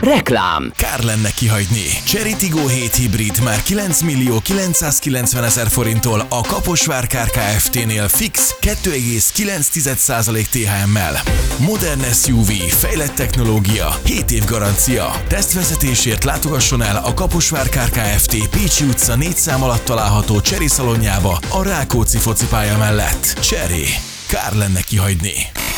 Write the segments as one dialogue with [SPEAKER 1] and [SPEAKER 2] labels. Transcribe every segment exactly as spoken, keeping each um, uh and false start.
[SPEAKER 1] Reklám.
[SPEAKER 2] Kár lenne kihagyni. Chery Tiggo hét hibrid már kilenc millió kilencszázkilencven ezer forinttól a Kaposvár Kft-nél fix kettő egész kilenc százalék té há emmel. Modern es u vé, fejlett technológia, hét év garancia. Tesztvezetésért látogasson el a Kaposvár Kft. Pécsi utca négy szám alatt található Chery szalonjába a Rákóczi focipálya mellett. Chery. Kár lenne kihagyni.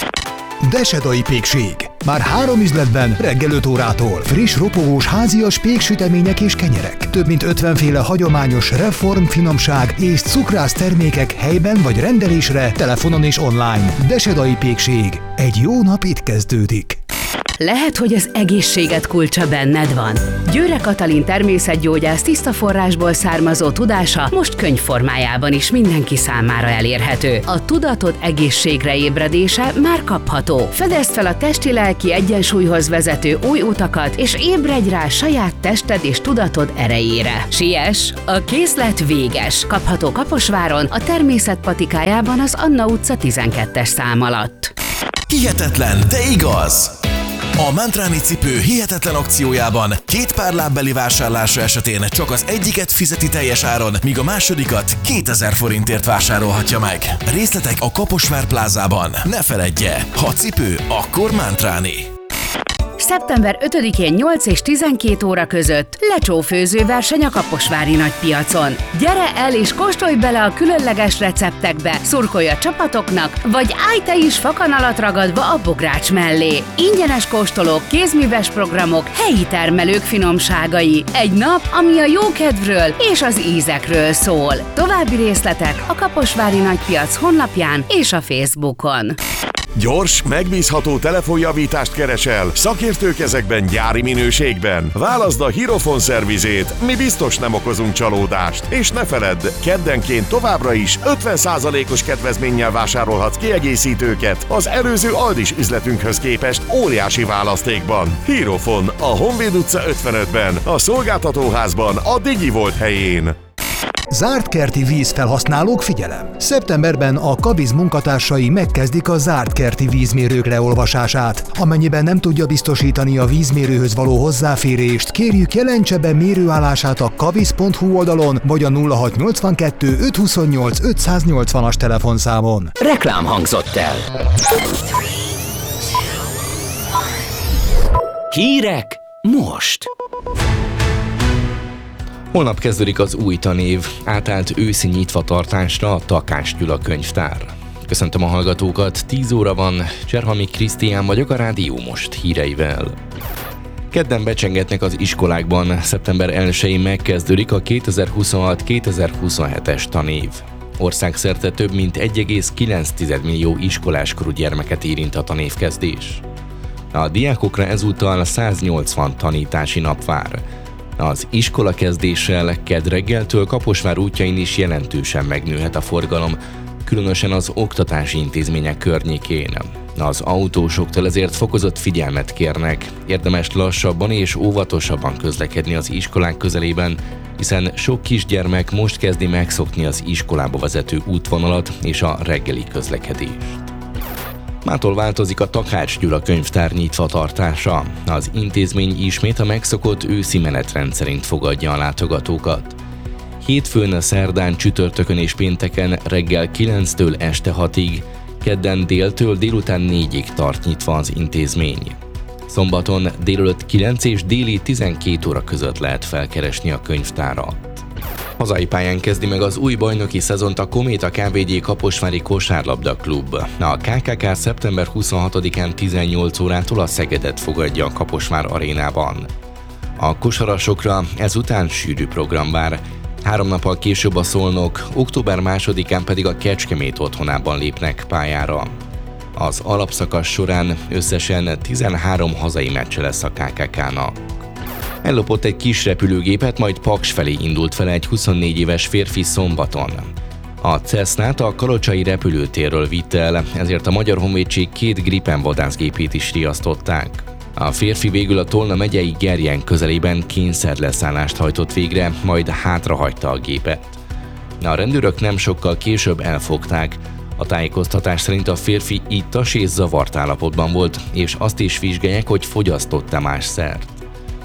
[SPEAKER 3] Desedai Pékség. Már három üzletben reggel öt órától. Friss, ropogós, házias péksütemények és kenyerek. Több mint ötven féle hagyományos reform, finomság és cukrász termékek helyben vagy rendelésre, telefonon és online. Desedai Pékség. Egy jó nap itt kezdődik.
[SPEAKER 4] Lehet, hogy az egészséget kulcsa benned van. Győre Katalin természetgyógyász tiszta forrásból származó tudása most könyvformájában is mindenki számára elérhető. A tudatod egészségre ébredése már kapható. Fedezd fel a testi-lelki egyensúlyhoz vezető új utakat, és ébredj rá saját tested és tudatod erejére. Siess, a készlet véges. Kapható Kaposváron, a Természet patikájában az Anna utca tizenkettes szám alatt.
[SPEAKER 2] Hihetetlen, de igaz! A Mantráni cipő hihetetlen akciójában két pár lábbeli vásárlása esetén csak az egyiket fizeti teljes áron, míg a másodikat kétezer forintért vásárolhatja meg. Részletek a Kaposvár plázában. Ne feledje, ha cipő, akkor Mantráni.
[SPEAKER 4] szeptember ötödikén nyolc és tizenkét óra között lecsófőző verseny a kaposvári nagypiacon. Gyere el és kóstolj bele a különleges receptekbe, szurkolj a csapatoknak, vagy állj te is fakanalat ragadva a bogrács mellé. Ingyenes kóstolók, kézműves programok, helyi termelők finomságai. Egy nap, ami a jókedvről és az ízekről szól. További részletek a Kaposvári Nagypiac honlapján és a Facebookon.
[SPEAKER 5] Gyors, megbízható telefonjavítást keresel, szakértő kezekben, gyári minőségben. Válaszd a Hierofon szervizét, mi biztos nem okozunk csalódást. És ne feledd, keddenként továbbra is ötven százalékos kedvezménnyel vásárolhatsz kiegészítőket az előző Aldis üzletünkhöz képest óriási választékban. Hierofon a Honvéd utca ötvenötben, a szolgáltatóházban, a DigiVolt helyén.
[SPEAKER 3] Zárt kerti vízfelhasználók, figyelem! Szeptemberben a Kabiz munkatársai megkezdik a zárt kerti vízmérők leolvasását. Amennyiben nem tudja biztosítani a vízmérőhöz való hozzáférést, kérjük, jelentse be mérőállását a kabiz pont hu oldalon vagy a nulla hat nyolcvankettő ötszázhuszonnyolc ötszáznyolcvanas telefonszámon.
[SPEAKER 1] Reklám hangzott el. Hírek most.
[SPEAKER 6] Holnap kezdődik az új tanév, átállt őszi nyitvatartásra a Takács Gyula könyvtár. Köszöntöm a hallgatókat, tíz óra van, Cserhami Krisztián vagyok a Rádió Most híreivel. Kedden becsengetnek az iskolákban, szeptember elsején megkezdődik a kétezer-huszonhat kétezer-huszonhetes tanév. Országszerte több mint egy egész kilenc millió iskoláskorú gyermeket érint a tanévkezdés. A diákokra ezúttal száznyolcvan tanítási nap vár. Az iskolakezdéssel kedd reggeltől Kaposvár útjain is jelentősen megnőhet a forgalom, különösen az oktatási intézmények környékén. Az autósoktól ezért fokozott figyelmet kérnek, érdemes lassabban és óvatosabban közlekedni az iskolák közelében, hiszen sok kisgyermek most kezdi megszokni az iskolába vezető útvonalat és a reggeli közlekedést. Mától változik a Takács Gyula könyvtár nyitvatartása. Az intézmény ismét a megszokott őszi menetrend szerint fogadja a látogatókat. Hétfőn, szerdán, csütörtökön és pénteken reggel kilenctől este hatig, kedden déltől délután négyig tart nyitva az intézmény. Szombaton délelőtt kilenc és déli tizenkét óra között lehet felkeresni a könyvtárat. Hazai pályán kezdi meg az új bajnoki szezont a Kométa ká vé gé Kaposvári Kosárlabda Klub. A ká ká ká szeptember huszonhatodikán tizennyolc órától a Szegedet fogadja a Kaposvár arénában. A kosarasokra ezután sűrű program vár. Három nappal később a Szolnok, október másodikán pedig a Kecskemét otthonában lépnek pályára. Az alapszakasz során összesen tizenhárom hazai meccse lesz a ká ká ká-nak. Ellopott egy kis repülőgépet, majd Paks felé indult fel egy huszonnégy éves férfi szombaton. A Cessnát a kalocsai repülőtérről vitte el, ezért a Magyar Honvédség két Gripen vadászgépét is riasztották. A férfi végül a Tolna megyei Gerjen közelében kényszerleszállást hajtott végre, majd hátrahagyta a gépet. A rendőrök nem sokkal később elfogták. A tájékoztatás szerint a férfi ittas és zavart állapotban volt, és azt is vizsgálják, hogy fogyasztott-e más szert.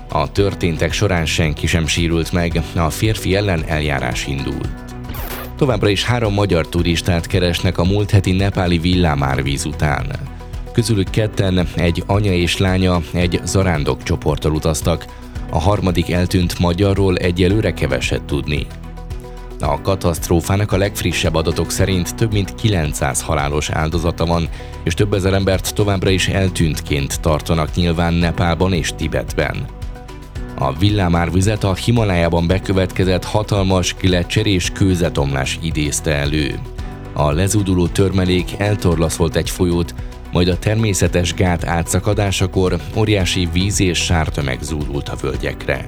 [SPEAKER 6] A történtek során senki sem sérült meg, a férfi ellen eljárás indult. Továbbra is három magyar turistát keresnek a múlt heti nepáli villámárvíz után. Közülük ketten, egy anya és lánya, egy zarándok csoporttal utaztak, a harmadik eltűnt magyarról egyelőre keveset tudni. A katasztrófának a legfrissebb adatok szerint több mint kilencszáz halálos áldozata van, és több ezer embert továbbra is eltűntként tartanak nyilván Nepálban és Tibetben. A villámárvizet a Himalájában bekövetkezett hatalmas gleccser és kőzetomlás idézte elő. A lezúduló törmelék eltorlaszolt egy folyót, majd a természetes gát átszakadásakor óriási víz és sártömeg zúdult a völgyekre.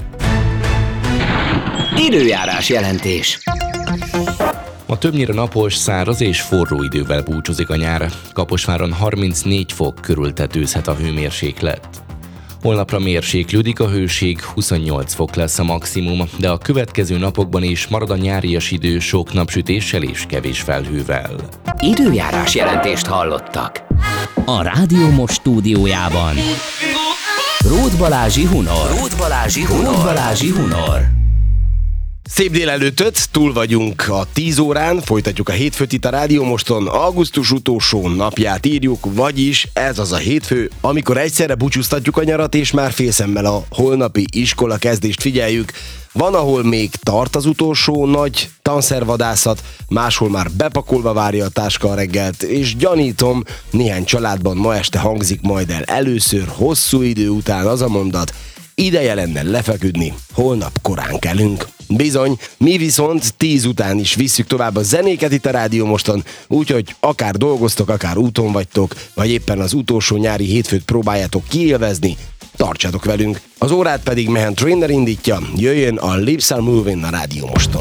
[SPEAKER 1] Időjárás jelentés.
[SPEAKER 6] Ma többnyire napos, száraz és forró idővel búcsúzik a nyár. Kaposváron harmincnégy fok körül tetőzhet a hőmérséklet. Holnapra mérséklődik a hőség, huszonnyolc fok lesz a maximum, de a következő napokban is marad a nyárias idő sok napsütéssel és kevés felhővel.
[SPEAKER 1] Időjárás jelentést hallottak. A Rádió Most stúdiójában Róth Balázsi Hunor. Róth Balázsi Hunor. Róth Balázsi Hunor.
[SPEAKER 7] Szép délelőttöt, túl vagyunk a tíz órán, folytatjuk a hétfőt itt a Rádió Moston, augusztus utolsó napját írjuk, vagyis ez az a hétfő, amikor egyszerre búcsúztatjuk a nyarat, és már félszemmel a holnapi iskola kezdést figyeljük. Van, ahol még tart az utolsó nagy tanszervadászat, máshol már bepakolva várja a táska a reggelt, és gyanítom, néhány családban ma este hangzik majd el először hosszú idő után az a mondat: ideje lenne lefeküdni, holnap korán kelünk. Bizony, mi viszont tíz után is visszük tovább a zenéket itt a Rádió Moston, úgyhogy akár dolgoztok, akár úton vagytok, vagy éppen az utolsó nyári hétfőt próbáljátok kiélvezni, tartsatok velünk. Az órát pedig Meghan Trainor indítja, jöjjön a Lips Are Moving a Rádió Moston.